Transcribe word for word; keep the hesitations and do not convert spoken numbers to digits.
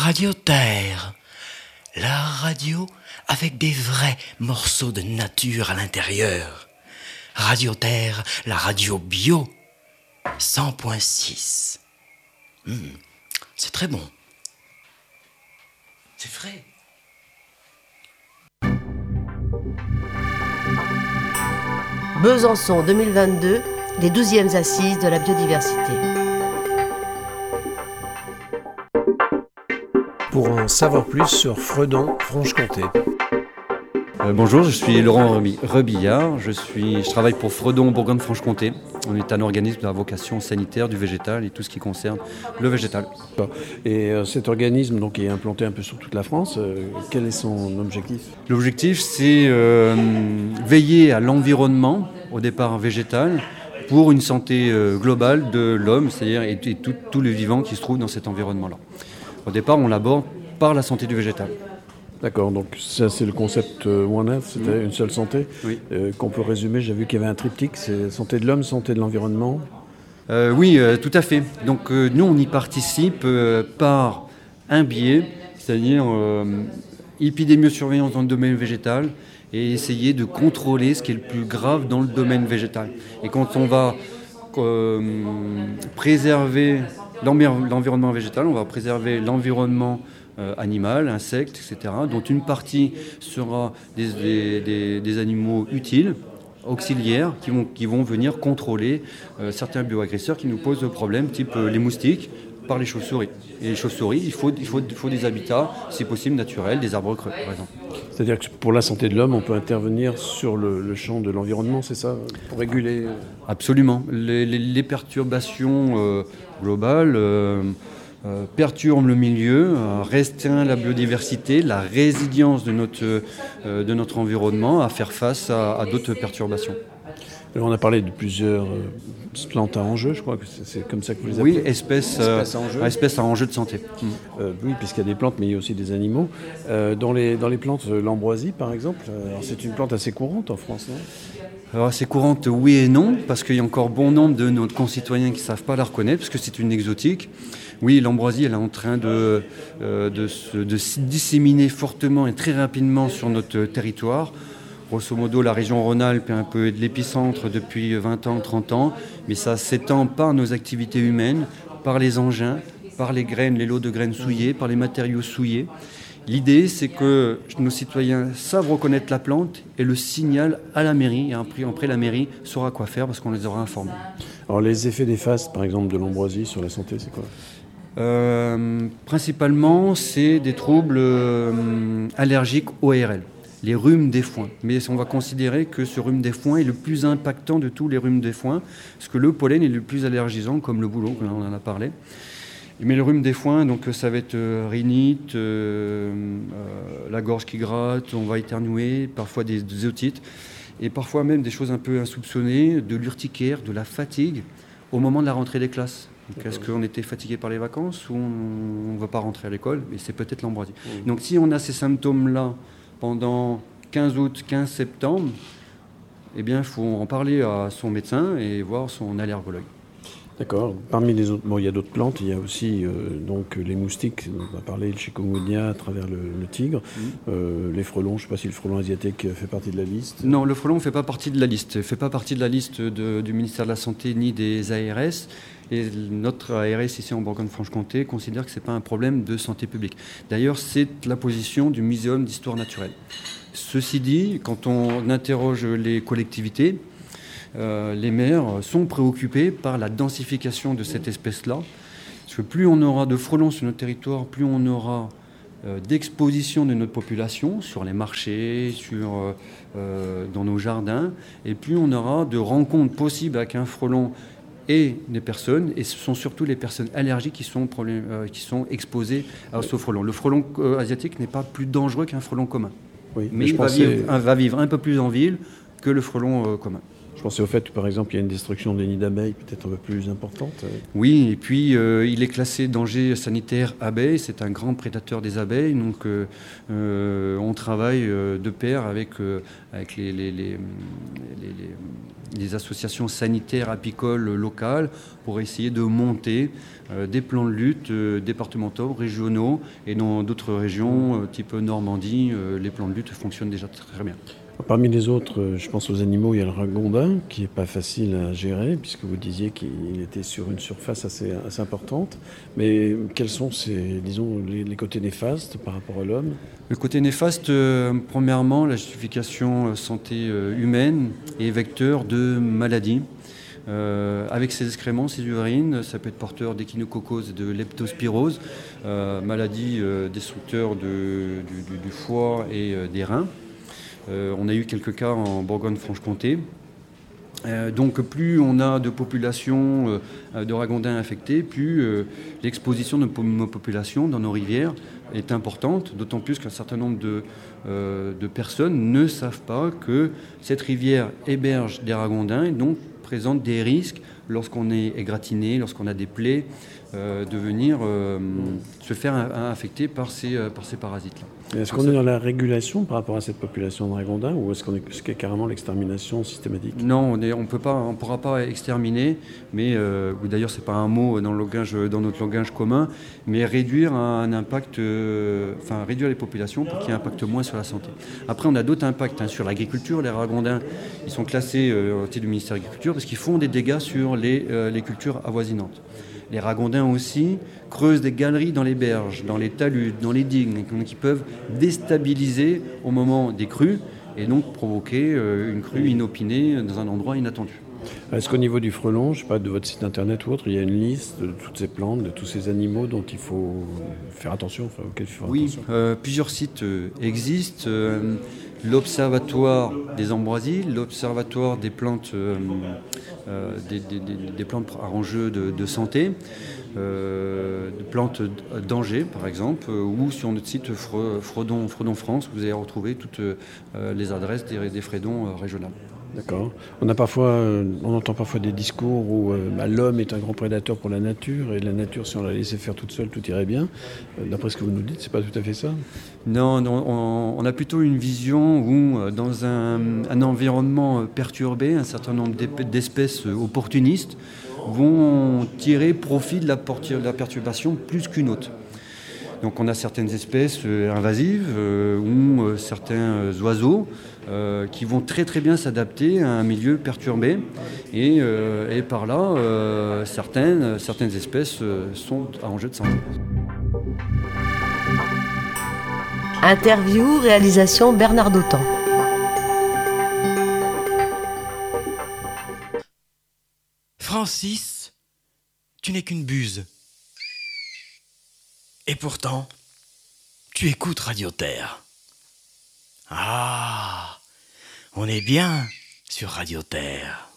Radio Terre, la radio avec des vrais morceaux de nature à l'intérieur. Radio Terre, la radio bio, cent point six. Mmh, c'est très bon. C'est frais. Besançon deux mille vingt-deux, les douzièmes assises de la biodiversité. Pour en savoir plus sur Fredon, Franche-Comté. Euh, bonjour, je suis Laurent Rebi- Rebillard, je, suis, je travaille pour Fredon, Bourgogne-Franche-Comté. On est un organisme à vocation sanitaire du végétal et tout ce qui concerne le végétal. Et euh, cet organisme donc, est implanté un peu sur toute la France. Euh, quel est son objectif ? L'objectif, c'est euh, veiller à l'environnement, au départ végétal, pour une santé euh, globale de l'homme, c'est-à-dire et, et tout, tout le vivant qui se trouve dans cet environnement-là. Au départ, on l'aborde par la santé du végétal. D'accord, donc ça c'est le concept euh, One Health, c'était mmh. une seule santé, oui. euh, qu'on peut résumer. J'ai vu qu'il y avait un triptyque, c'est santé de l'homme, santé de l'environnement. Euh, oui, euh, tout à fait. Donc euh, nous, on y participe euh, par un biais, c'est-à-dire euh, épidémiosurveillance dans le domaine végétal et essayer de contrôler ce qui est le plus grave dans le domaine végétal. Et quand on va euh, préserver l'environnement végétal, on va préserver l'environnement Euh, animal, insectes, et cetera, dont une partie sera des, des, des, des animaux utiles, auxiliaires, qui vont, qui vont venir contrôler euh, certains bioagresseurs qui nous posent problème, type euh, les moustiques, par les chauves-souris. Et les chauves-souris, il faut, il faut, il faut des habitats, si possible, naturels, des arbres creux, par exemple. C'est-à-dire que pour la santé de l'homme, on peut intervenir sur le, le champ de l'environnement, c'est ça, pour réguler ? Absolument. Les, les, les perturbations euh, globales euh, Euh, perturbe le milieu, euh, restreint la biodiversité, la résilience de notre, euh, de notre environnement à faire face à, à d'autres perturbations. Alors on a parlé de plusieurs euh, plantes à enjeu, je crois que c'est, c'est comme ça que vous les appelez. Oui, espèces, espèces, euh, à, enjeu. espèces à enjeu de santé. Mmh. Euh, oui, puisqu'il y a des plantes, mais il y a aussi des animaux. Euh, dans, les, dans les plantes, l'ambroisie par exemple, alors c'est une plante assez courante en France, non ? Alors, assez courante, oui et non, parce qu'il y a encore bon nombre de nos concitoyens qui ne savent pas la reconnaître, parce que c'est une exotique. Oui, l'ambroisie, elle est en train de, euh, de, se, de se disséminer fortement et très rapidement sur notre territoire. Grosso modo, la région Rhône-Alpes est un peu de l'épicentre depuis vingt ans, trente ans, mais ça s'étend par nos activités humaines, par les engins, par les graines, les lots de graines souillées, par les matériaux souillés. L'idée, c'est que nos citoyens savent reconnaître la plante et le signalent à la mairie. Et après, après, la mairie saura quoi faire parce qu'on les aura informés. Alors, les effets néfastes, par exemple, de l'ambroisie sur la santé, c'est quoi ? euh, Principalement, c'est des troubles euh, allergiques O R L, les rhumes des foins. Mais on va considérer que ce rhume des foins est le plus impactant de tous les rhumes des foins, parce que le pollen est le plus allergisant, comme le boulot, on en a parlé. Mais le rhume des foins, donc ça va être euh, rhinite, euh, euh, la gorge qui gratte, on va éternuer, parfois des, des otites, et parfois même des choses un peu insoupçonnées, de l'urticaire, de la fatigue, au moment de la rentrée des classes. Donc, est-ce qu'on était fatigué par les vacances ou on ne veut pas rentrer à l'école ? Et c'est peut-être l'ambroisie. Mmh. Donc si on a ces symptômes-là pendant quinze août, quinze septembre, eh bien il faut en parler à son médecin et voir son allergologue. D'accord. Parmi les autres, bon, il y a d'autres plantes. Il y a aussi euh, donc les moustiques. On va parler le chikungunya à travers le, le tigre. Mmh. Euh, les frelons. Je ne sais pas si le frelon asiatique fait partie de la liste. Non, le frelon ne fait pas partie de la liste. Il ne fait pas partie de la liste de, du ministère de la Santé ni des A R S. Et notre A R S ici en Bourgogne-Franche-Comté considère que ce n'est pas un problème de santé publique. D'ailleurs, c'est la position du Muséum d'histoire naturelle. Ceci dit, quand on interroge les collectivités, Euh, les maires sont préoccupés par la densification de cette espèce-là. Parce que plus on aura de frelons sur notre territoire, plus on aura euh, d'exposition de notre population sur les marchés, sur, euh, dans nos jardins, et plus on aura de rencontres possibles avec un frelon et des personnes, et ce sont surtout les personnes allergiques qui sont, problème, euh, qui sont exposées à ce frelon. Le frelon euh, asiatique n'est pas plus dangereux qu'un frelon commun. Oui, mais, mais il va vivre, va vivre un peu plus en ville que le frelon euh, commun. Je pensais au fait que, par exemple, il y a une destruction des nids d'abeilles peut-être un peu plus importante. Oui, et puis euh, il est classé danger sanitaire abeille. C'est un grand prédateur des abeilles. Donc euh, euh, on travaille euh, de pair avec, euh, avec les, les, les, les, les, les associations sanitaires apicoles locales pour essayer de monter euh, des plans de lutte euh, départementaux, régionaux, et dans d'autres régions, euh, type Normandie, euh, les plans de lutte fonctionnent déjà très bien. Parmi les autres, je pense aux animaux, il y a le ragondin, qui n'est pas facile à gérer, puisque vous disiez qu'il était sur une surface assez, assez importante. Mais quels sont ces, disons, les, les côtés néfastes par rapport à l'homme ? Le côté néfaste, euh, premièrement, la justification euh, santé euh, humaine et vecteur de maladies. Euh, avec ses excréments, ses urines, ça peut être porteur d'échinococose et de leptospirose, euh, maladie euh, destructeur de, du, du, du foie et euh, des reins. Euh, on a eu quelques cas en Bourgogne-Franche-Comté. Euh, donc plus on a de populations euh, de ragondins infectés, plus euh, l'exposition de nos populations dans nos rivières est importante, d'autant plus qu'un certain nombre de, euh, de personnes ne savent pas que cette rivière héberge des ragondins et donc présente des risques lorsqu'on est égratigné, lorsqu'on a des plaies, euh, de venir euh, se faire infecter par ces, euh, par ces parasites-là. Est-ce qu'on est dans la régulation par rapport à cette population de ragondins ou est-ce qu'on est, est-ce qu'il y a carrément l'extermination systématique ? Non, on ne on peut pas, on pourra pas exterminer, mais euh, d'ailleurs c'est pas un mot dans, le langage, dans notre langage commun, mais réduire un impact, euh, enfin réduire les populations pour qu'il y ait un impact moins sur la santé. Après on a d'autres impacts hein, sur l'agriculture. Les ragondins, ils sont classés euh, au titre du ministère de l'Agriculture parce qu'ils font des dégâts sur les, euh, les cultures avoisinantes. Les ragondins aussi creusent des galeries dans les berges, dans les talus, dans les digues, qui peuvent déstabiliser au moment des crues et donc provoquer une crue inopinée dans un endroit inattendu. Est-ce qu'au niveau du frelon, je sais pas, de votre site internet ou autre, il y a une liste de toutes ces plantes, de tous ces animaux dont il faut faire attention, enfin, auxquels il faut faire oui, attention ? Oui, euh, plusieurs sites euh, existent. Euh, l'Observatoire des ambroisies, l'Observatoire des plantes, euh, euh, des, des, des, des plantes à enjeu de, de santé, euh, de plantes danger par exemple, ou sur notre site Fredon, Fredon France, vous allez retrouver toutes euh, les adresses des, des fredons euh, régionales. D'accord. On a parfois, euh, on entend parfois des discours où euh, bah, l'homme est un grand prédateur pour la nature et la nature, si on la laissait faire toute seule, tout irait bien. Euh, d'après ce que vous nous dites, c'est pas tout à fait ça ? Non, non on, on a plutôt une vision où, dans un, un environnement perturbé, un certain nombre d'espèces opportunistes vont tirer profit de la, de la perturbation plus qu'une autre. Donc on a certaines espèces euh, invasives euh, ou euh, certains euh, oiseaux euh, qui vont très très bien s'adapter à un milieu perturbé et, euh, et par là euh, certaines, certaines espèces euh, sont à enjeu de santé. Interview, réalisation Bernard Dautan. Francis, tu n'es qu'une buse. Et pourtant, tu écoutes Radio Terre. Ah, on est bien sur Radio Terre.